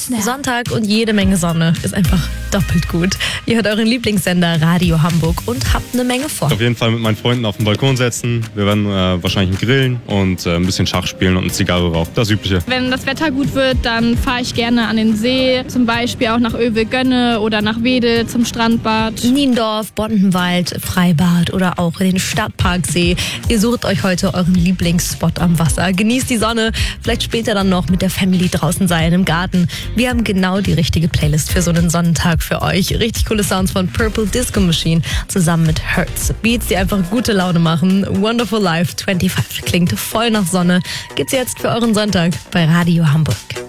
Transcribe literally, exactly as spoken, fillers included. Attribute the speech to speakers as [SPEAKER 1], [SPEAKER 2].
[SPEAKER 1] Sonntag und jede Menge Sonne ist einfach doppelt gut. Ihr hört euren Lieblingssender Radio Hamburg und habt eine Menge vor.
[SPEAKER 2] Auf jeden Fall mit meinen Freunden auf den Balkon setzen. Wir werden äh, wahrscheinlich grillen und äh, ein bisschen Schach spielen und eine Zigarre rauchen. Das Übliche.
[SPEAKER 3] Wenn das Wetter gut wird, dann fahre ich gerne an den See. Zum Beispiel auch nach Övelgönne oder nach Wedel zum Strandbad.
[SPEAKER 1] Niendorf, Bondenwald, Freibad oder auch den Stadtparksee. Ihr sucht euch heute euren Lieblingsspot am Wasser. Genießt die Sonne, vielleicht später dann noch mit der Family draußen sein im Garten. Wir haben genau die richtige Playlist für so einen Sonnentag für euch. Richtig coole Sounds von Purple Disco Machine zusammen mit Hertz. Beats, die einfach gute Laune machen. Wonderful Life fünfundzwanzig klingt voll nach Sonne. Gibt's jetzt für euren Sonntag bei Radio Hamburg.